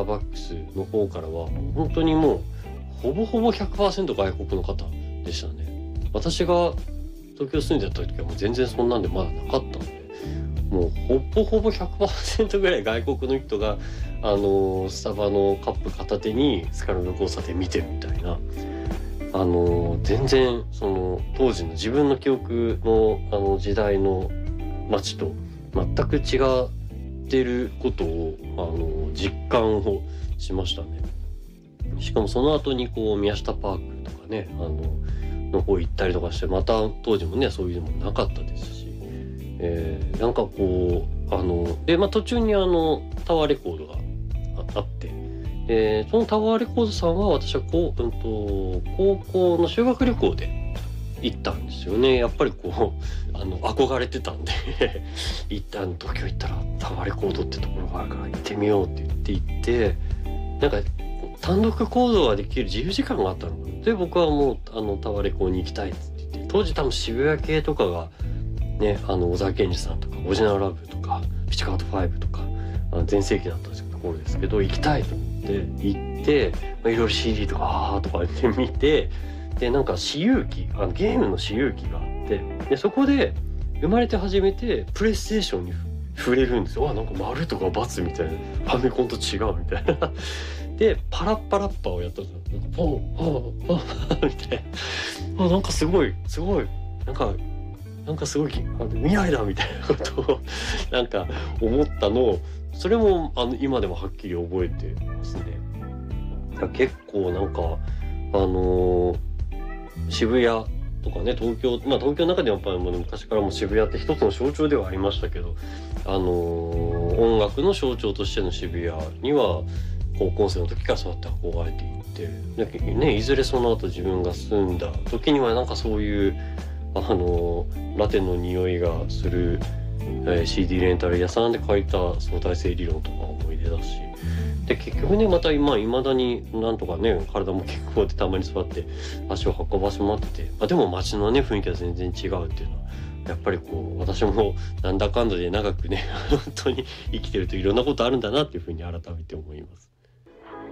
バックスの方からは本当にもうほぼほぼ 100% 外国の方でしたね。私が東京住んでた時はもう全然そんなんでまだなかったんで、もうほぼほぼ 100% ぐらい外国の人がスタバのカップ片手にスカラの交差点見てるみたいな、全然その当時の自分の記憶の時代の街と全く違ってることを実感をしましたね。しかもその後にこう宮下パークとかねの方行ったりとかして、また当時もねそういうのもなかったですし、なんかこうで途中にタワーレコードがあって、そのタワーレコードさんは私は高校の修学旅行で行ったんですよね。やっぱりこう憧れてたんで一旦東京行ったらタワーレコードってところがあるから行ってみようって言って行って、なんか単独行動ができる自由時間があったので、僕はもうタワレコに行きたいって言って、当時多分渋谷系とかがね小沢健二さんとかオリジナルラブとかピチカート5とか全盛期だったところですけど、行きたいと思って行って、いろいろ CD とかとか言って見て、でなんか私有機ゲームの私有機があって、でそこで生まれて初めてプレイステーションに触れるんですよ。なんか丸とか×みたいな、ファミコンと違うみたいなでパラッパラッパをやったんですよ。なんかポンポンポンみたいな、なんかすごいなんかすごい未来だみたいなことをなんか思ったのを、それも今でもはっきり覚えてますね。結構なんか渋谷とかね東京の中ではやっぱり昔からも渋谷って一つの象徴ではありましたけど、音楽の象徴としての渋谷には高校生の時からそうやって憧れていって、だけどね、いずれその後自分が住んだ時にはなんかそういうラテンの匂いがする、CD レンタル屋さんで書いた相対性理論とか思い出だし、で結局ねまた今未だになんとかね体も健康でたまに座って足を運ばせてもらってて、でも街のね雰囲気は全然違うっていうのはやっぱりこう私もなんだかんだで長くね本当に生きてるといろんなことあるんだなっていうふうに改めて思います。